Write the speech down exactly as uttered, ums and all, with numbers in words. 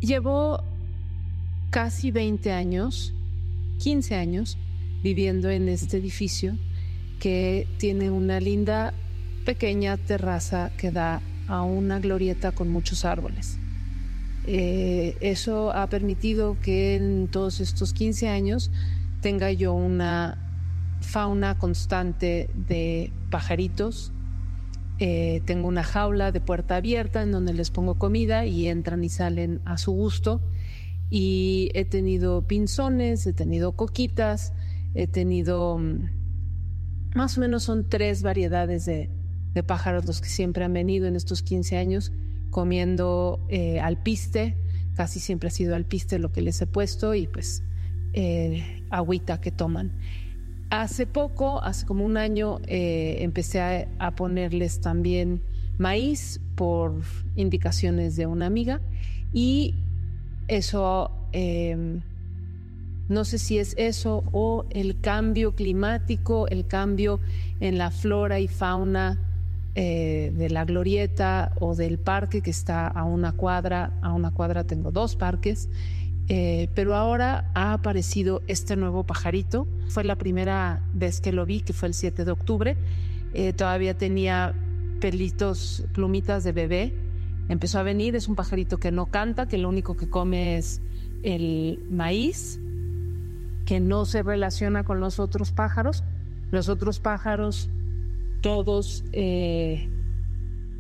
Llevo casi veinte años, quince años, viviendo en este edificio que tiene una linda pequeña terraza que da a una glorieta con muchos árboles. Eh, eso ha permitido que en todos estos quince años tenga yo una fauna constante de pajaritos. Eh, tengo una jaula de puerta abierta en donde les pongo comida y entran y salen a su gusto. Y he tenido pinzones, he tenido coquitas, he tenido más o menos son tres variedades de, de pájaros los que siempre han venido en estos quince años comiendo eh, alpiste. Casi siempre ha sido alpiste lo que les he puesto y pues eh, agüita que toman. Hace poco, hace como un año, eh, empecé a, a ponerles también maíz por indicaciones de una amiga y eso, eh, no sé si es eso o el cambio climático, el cambio en la flora y fauna eh, de la glorieta o del parque que está a una cuadra. A una cuadra tengo dos parques. Eh, pero ahora ha aparecido este nuevo pajarito. Fue la primera vez que lo vi, que fue el siete de octubre. Eh, todavía tenía pelitos, plumitas de bebé. Empezó a venir, es un pajarito que no canta, que lo único que come es el maíz, que no se relaciona con los otros pájaros. Los otros pájaros, todos eh,